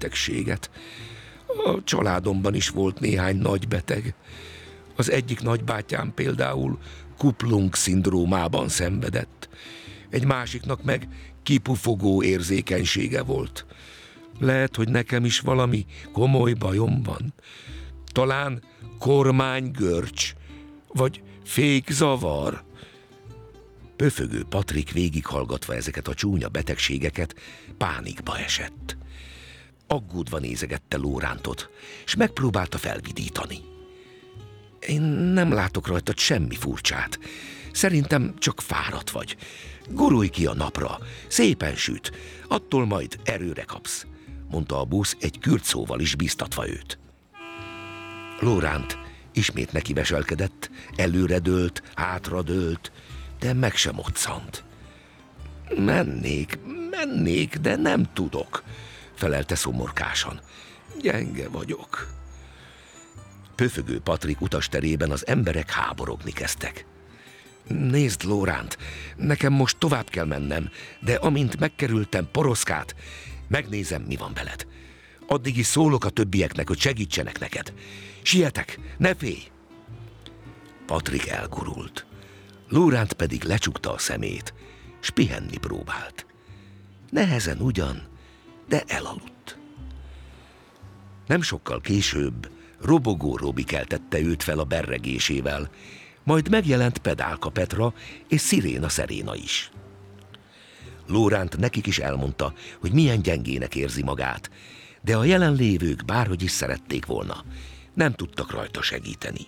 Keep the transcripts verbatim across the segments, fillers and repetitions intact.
betegséget. A családomban is volt néhány nagy beteg. Az egyik nagybátyám például Kuplung-szindrómában szenvedett, egy másiknak meg kipufogó érzékenysége volt. Lehet, hogy nekem is valami komoly bajom van. Talán kormánygörcs, vagy fékzavar. Pöfögő Patrik végighallgatva ezeket a csúnya betegségeket pánikba esett. Aggódva nézegette Lórántot, és megpróbálta felvidítani. Én nem látok rajtad semmi furcsát. Szerintem csak fáradt vagy. Gurulj ki a napra, szépen süt, attól majd erőre kapsz, mondta a busz egy kürt szóval is bíztatva őt. Lóránt ismét nekiveselkedett, előredőlt, hátradőlt, de meg sem moccant. Mennék, mennék, de nem tudok, felelte szomorkásan. Gyenge vagyok. Pöfögő Patrik utasterében az emberek háborogni kezdtek. Nézd, Lóránt, nekem most tovább kell mennem, de amint megkerültem Poroszkát, megnézem, mi van veled. Addig is szólok a többieknek, hogy segítsenek neked. Sietek, ne félj! Patrik elgurult. Lóránt pedig lecsukta a szemét, s pihenni próbált. Nehezen ugyan, de elaludt. Nem sokkal később Robogó Robi keltette őt fel a berregésével, majd megjelent Pedálka Petra és Sziréna Szeréna is. Lóránt nekik is elmondta, hogy milyen gyengének érzi magát, de a jelenlévők bárhogy is szerették volna, nem tudtak rajta segíteni.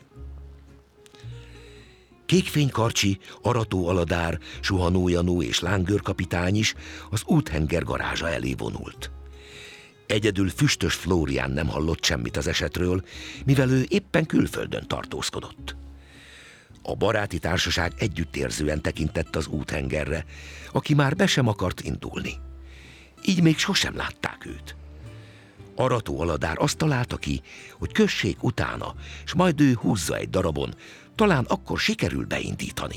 Kékfény Karcsi, Arató Aladár, Suhanó Janó és Lángőr kapitány is az úthenger garázsa elé vonult. Egyedül Füstös Flórián nem hallott semmit az esetről, mivel ő éppen külföldön tartózkodott. A baráti társaság együttérzően tekintett az úthengerre, aki már be sem akart indulni. Így még sosem látták őt. Arató Aladár azt találta ki, hogy kössék utána, s majd ő húzza egy darabon, talán akkor sikerül beindítani.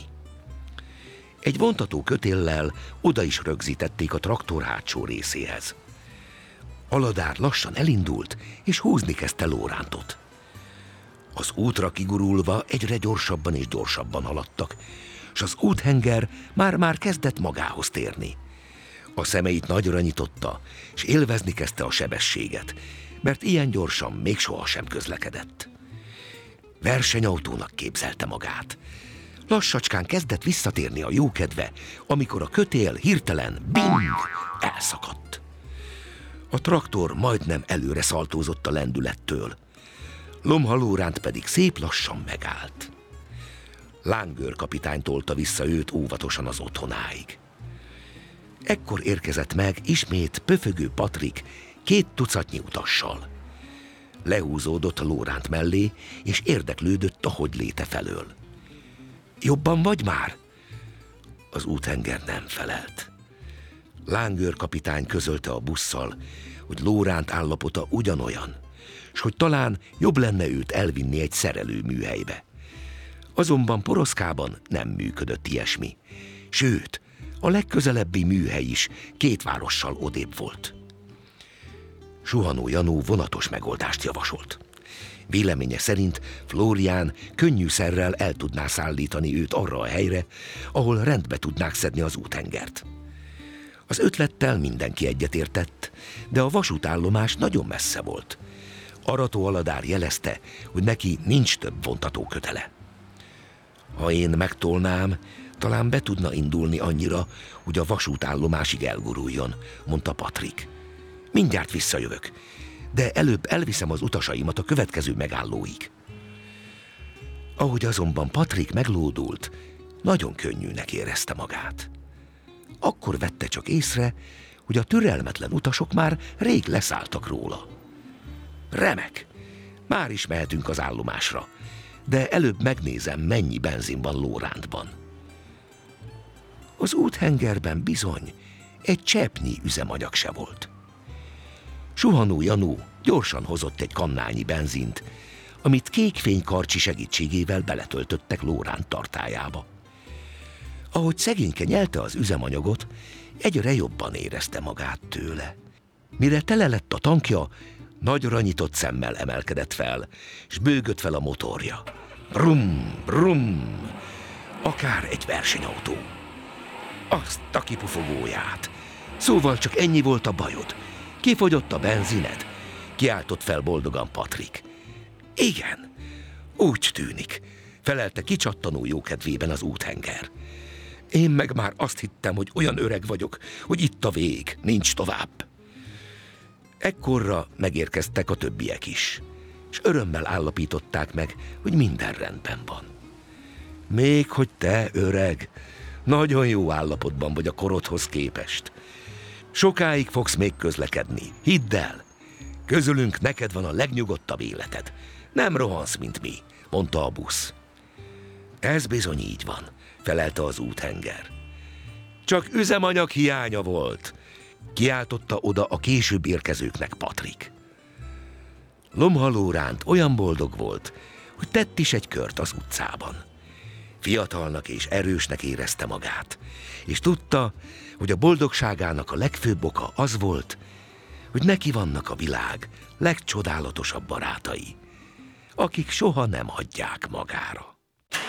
Egy vontató kötéllel oda is rögzítették a traktor hátsó részéhez. Aladár lassan elindult, és húzni kezdte Lórántot. Az útra kigurulva egyre gyorsabban és gyorsabban haladtak, s az úthenger már-már kezdett magához térni. A szemeit nagyra nyitotta, és élvezni kezdte a sebességet, mert ilyen gyorsan még sohasem közlekedett. Versenyautónak képzelte magát. Lassacskán kezdett visszatérni a jókedve, amikor a kötél hirtelen bing elszakadt. A traktor majdnem előre szaltózott a lendülettől. Lomha Lóránt pedig szép lassan megállt. Lángőr kapitány tolta vissza őt óvatosan az otthonáig. Ekkor érkezett meg ismét Pöfögő Patrik két tucatnyi utassal. Lehúzódott Lóránt mellé, és érdeklődött a hogyléte felől. Jobban vagy már? Az úthenger nem felelt. Lángőr kapitány közölte a busszal, hogy Lóránt állapota ugyanolyan, s hogy talán jobb lenne őt elvinni egy szerelőműhelybe. Azonban Poroszkában nem működött ilyesmi, sőt, a legközelebbi műhely is két várossal odébb volt. Suhanó Janó vonatos megoldást javasolt. Véleménye szerint Flórián könnyűszerrel el tudná szállítani őt arra a helyre, ahol rendbe tudnák szedni az úthengert. Az ötlettel mindenki egyetértett, de a vasútállomás nagyon messze volt. Arató Aladár jelezte, hogy neki nincs több vontató kötele. Ha én megtolnám, talán be tudna indulni annyira, hogy a vasútállomásig elguruljon, mondta Patrik. Mindjárt visszajövök, de előbb elviszem az utasaimat a következő megállóig. Ahogy azonban Patrik meglódult, nagyon könnyűnek érezte magát. Akkor vette csak észre, hogy a türelmetlen utasok már rég leszálltak róla. Remek! Már is mehetünk az állomásra, de előbb megnézem, mennyi benzin van Lórántban. Az úthengerben bizony egy cseppnyi üzemanyag se volt. Suhanó Janó gyorsan hozott egy kannányi benzint, amit Kékfény Karcsi segítségével beletöltöttek Lóránt tartályába. Ahogy szegényke nyelte az üzemanyagot, egyre jobban érezte magát tőle. Mire tele lett a tankja, nagyra nyitott szemmel emelkedett fel, s bőgött fel a motorja. Brum, brum, akár egy versenyautó. Azt a kipufogóját! Szóval csak ennyi volt a bajod. Kifogyott a benzined? Kiáltott fel boldogan Patrik. Igen, úgy tűnik, felelte kicsattanó jókedvében az úthenger. Én meg már azt hittem, hogy olyan öreg vagyok, hogy itt a vég, nincs tovább. Ekkorra megérkeztek a többiek is, és örömmel állapították meg, hogy minden rendben van. Még hogy te, öreg, nagyon jó állapotban vagy a korodhoz képest. Sokáig fogsz még közlekedni, hidd el. Közülünk neked van a legnyugodtabb életed. Nem rohansz, mint mi, mondta a busz. Ez bizony így van, felelte az úthenger. Csak üzemanyag hiánya volt, kiáltotta oda a később érkezőknek Patrik. Lomha Lóránt olyan boldog volt, hogy tett is egy kört az utcában. Fiatalnak és erősnek érezte magát, és tudta, hogy a boldogságának a legfőbb oka az volt, hogy neki vannak a világ legcsodálatosabb barátai, akik soha nem hagyják magára.